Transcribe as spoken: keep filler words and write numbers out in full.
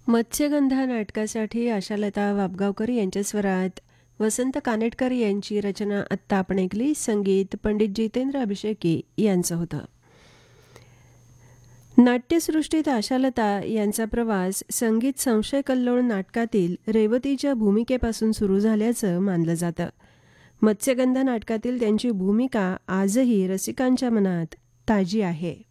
मत्स्यगंधा नाटकासाठी आशालता वाबगावकर यांच्या स्वरात वसंत कानेटकर यांची रचना आत्ता आपण ऐकली. संगीत पंडित जितेंद्र अभिषेकी यांचं होतं. नाट्यसृष्टीत आशालता यांचा प्रवास संगीत संशय कल्लोळ नाटकातील रेवतीच्या भूमिकेपासून सुरू झाल्याचं मानलं जातं. मत्स्यगंधा नाटकातील त्यांची भूमिका आजही रसिकांच्या मनात ताजी आहे.